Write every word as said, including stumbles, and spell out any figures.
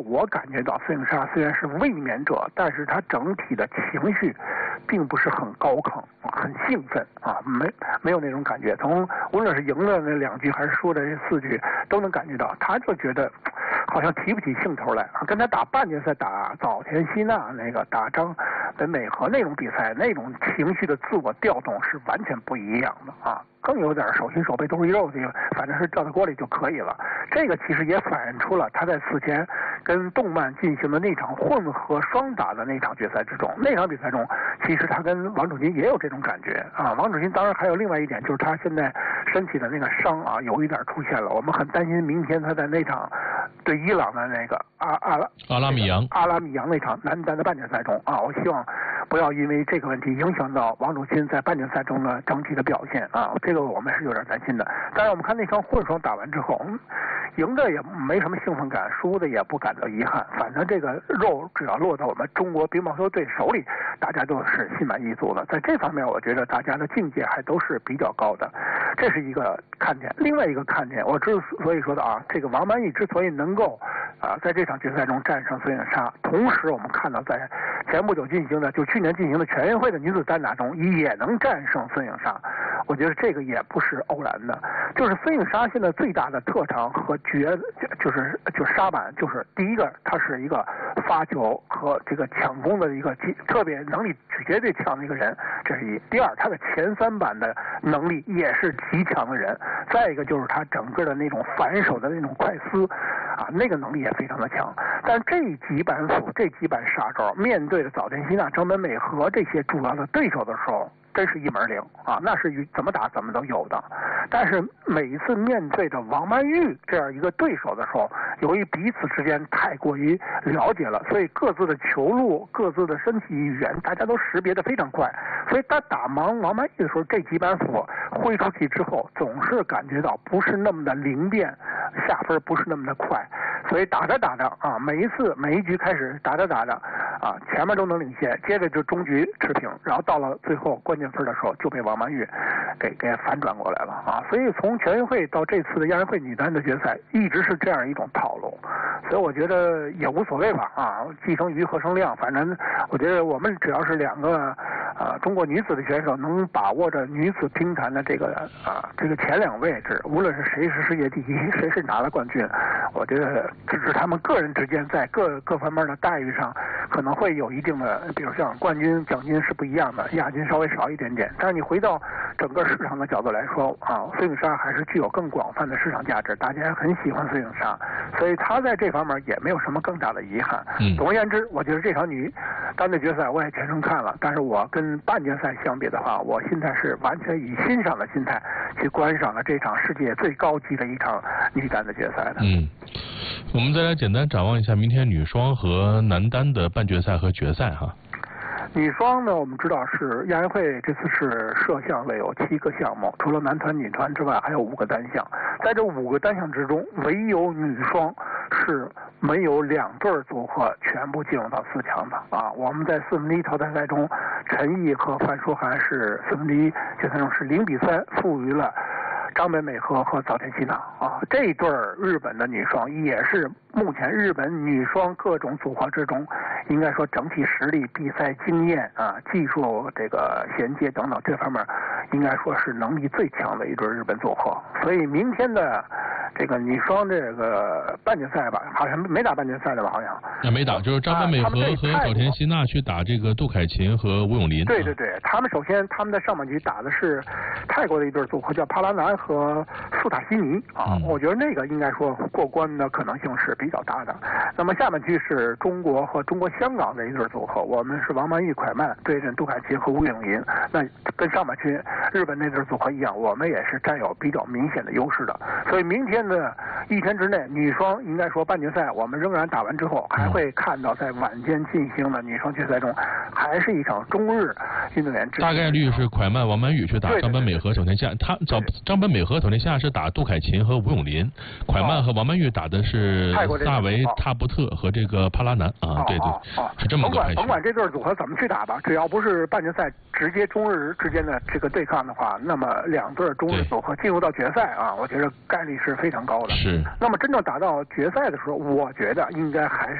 我感觉到孙颖莎虽然是卫冕者，但是她整体的情绪并不是很高亢，很兴奋啊，没没有那种感觉。从无论是赢的那两局还是输的这四局，都能感觉到，她就觉得好像提不起兴头来啊。跟她打半决赛打早田希娜那个打张本美和那种比赛，那种情绪的自我调动是完全不一样的啊。更有点手心手背都是肉，这个反正是掉到锅里就可以了。这个其实也反映出了他在此前跟动漫进行的那场混合双打的那场决赛之中，那场比赛中，其实他跟王楚钦也有这种感觉啊。王楚钦当然还有另外一点，就是他现在身体的那个伤啊，有一点出现了，我们很担心明天他在那场对伊朗的那个阿阿拉阿拉米扬阿拉米扬那场男单的半决赛中啊，我希望不要因为这个问题影响到王楚钦在半决赛中的整体的表现啊。这个我们是有点担心的。当然我们看那场混双打完之后，嗯，赢的也没什么兴奋感，输的也不感到遗憾，反正这个肉只要落到我们中国乒乓球队手里，大家都是心满意足的。在这方面我觉得大家的境界还都是比较高的，这是一个看点。另外一个看点，我之所以说的啊，这个王曼玉之所以能够啊在这场决赛中战胜孙颖莎，同时我们看到在前不久进行的就去年进行的全运会的女子单打中也能战胜孙颖莎，我觉得这个也不是偶然的。就是孙颖莎现在最大的特长和绝就是就沙板，就是第一个她是一个发球和这个抢攻的一个特别能力绝对强的一个人，这是一。第二，她的前三板的能力也是极强的人。再一个就是她整个的那种反手的那种快撕啊，那个能力也非常的强。但这几板斧这几板杀招面对着早田希娜、张本美和这些主要的对手的时候，真是一门灵啊，那是怎么打怎么都有的。但是每一次面对着王曼玉这样一个对手的时候，由于彼此之间太过于了解了，所以各自的球路、各自的身体语言，大家都识别得非常快。所以他打王王曼玉的时候，这几板斧挥出去之后，总是感觉到不是那么的灵便，下分不是那么的快。所以打着打着啊，每一次每一局开始打着打着啊，前面都能领先，接着就中局持平，然后到了最后关键分的时候就被王曼玉给给反转过来了啊。所以从全运会到这次的亚运会女单的决赛，一直是这样一种套路。所以我觉得也无所谓吧啊，既生瑜何生亮，反正我觉得我们只要是两个啊中国女子的选手能把握着女子乒坛的这个啊这个前两位置，无论是谁是世界第一，谁是拿了冠军，我觉得只是他们个人之间在各各方面的待遇上可能会有一定的，比如像冠军奖金是不一样的，亚军稍微少一点点。但是你回到整个市场的角度来说啊，孙颖莎还是具有更广泛的市场价值，大家很喜欢孙颖莎，所以她在这方面也没有什么更大的遗憾。 嗯， 总而言之，我觉得这场女单的决赛我也全程看了，但是我跟半决赛相比的话，我心态是完全以欣赏的心态去观赏了这场世界最高级的一场女单的决赛的。 嗯，我们再来简单展望一下明天女双和男单的半决赛和决赛哈。 女双呢，我们知道是亚运会这次是设项为有七个项目，除了男团、女团之外，还有五个单项。在这五个单项之中，唯有女双是没有两对组合全部进入到四强的啊。我们在四分之一淘汰赛中，陈毅和范书涵是四分之一决赛中是零比三负于了张本美和和早田希娜啊，这对日本的女双也是目前日本女双各种组合之中，应该说整体实力、比赛经验啊、技术这个衔接等等这方面，应该说是能力最强的一对日本组合。所以明天的这个女双这个半决赛吧，好像没打半决赛的吧？好像那没打，就是张本美和、啊、和早田希娜去打这个杜凯琴和吴永琳。 对对对，他们首先他们在上半局打的是泰国的一对组合，叫帕拉南和苏塔西尼啊、嗯，我觉得那个应该说过关的可能性是比较大的。那么下半局是中国和中国香港的一对组合，我们是王曼玉、蒯曼对阵杜凯琴和吴永琳。那跟上半局日本那对组合一样，我们也是占有比较明显的优势的。所以明天的一天之内，女双应该说半决赛我们仍然打完之后，还会看到在晚间进行的女双决赛中，还是一场中日运动员之间。 大概率是蒯曼、王曼玉去打张本美和、早田希娜。他早张本美和、早田希娜是打杜凯琴和吴永琳，蒯曼和王曼玉打的是萨维、塔布特和这个帕拉南啊，对对，是这么个排序。 甭管这对组合怎么去打吧，只要不是半决赛直接中日之间的这个对抗的话，那么两对中日组合进入到决赛啊，我觉得概率是非常高的。 是。 那么真正打到决赛的时候，我觉得应该还是